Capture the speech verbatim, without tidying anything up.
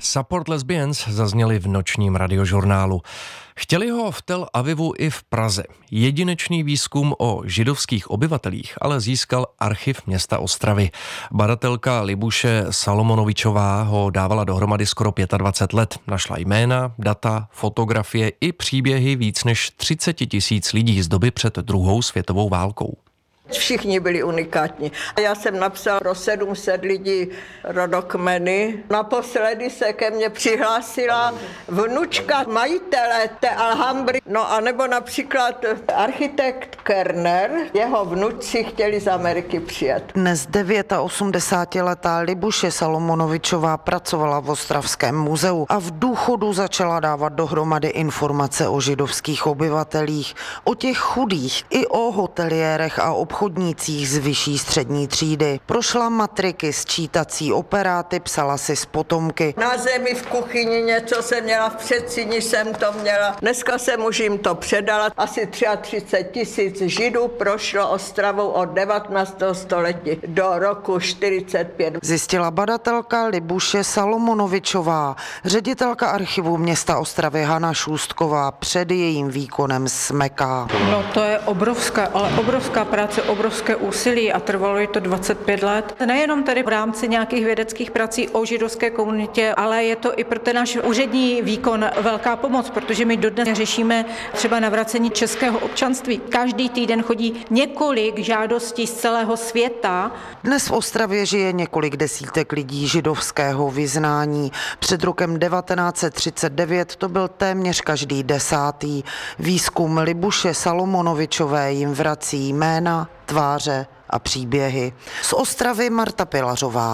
Support Lesbians zazněly v nočním radiožurnálu. Chtěli ho v Tel Avivu i v Praze. Jedinečný výzkum o židovských obyvatelích ale získal archiv města Ostravy. Badatelka Libuše Salomonovičová ho dávala dohromady skoro dvacet pět let. Našla jména, data, fotografie i příběhy víc než třicet tisíc lidí z doby před druhou světovou válkou. Všichni byli unikátní. Já jsem napsal pro sedm set lidí rodokmeny. Naposledy se ke mně přihlásila vnučka majitele té Alhambry. No a nebo například architekt Kerner. Jeho vnuci chtěli z Ameriky přijet. Dnes osmdesátidevětiletá Libuše Salomonovičová pracovala v Ostravském muzeu a v důchodu začala dávat dohromady informace o židovských obyvatelích, o těch chudých i o hoteliérech a obchodnících z vyšší střední třídy. Prošla matriky, sčítací operáty, psala si z potomky. Na zemi v kuchyni něco jsem měla, v předsíni jsem to měla. Dneska jsem už jim to předala. Asi třicet tři tisíc židů prošlo Ostravou od devatenáctého století do roku čtyřicet pět. Zjistila badatelka Libuše Salomonovičová. Ředitelka archivu města Ostravy Hana Šůstková před jejím výkonem smeká. No to je obrovská, ale obrovská práce, obrovské úsilí a trvalo je to dvacet pět let. Nejenom tady v rámci nějakých vědeckých prací o židovské komunitě, ale je to i pro ten náš úřední výkon velká pomoc, protože my dodnes řešíme třeba navracení českého občanství. Každý týden chodí několik žádostí z celého světa. Dnes v Ostravě žije několik desítek lidí židovského vyznání. Před rokem devatenáct set třicet devět to byl téměř každý desátý. Výzkum Libuše Salomonovičové jim vrací jména, tváře a příběhy. Z Ostravy Marta Pilařová.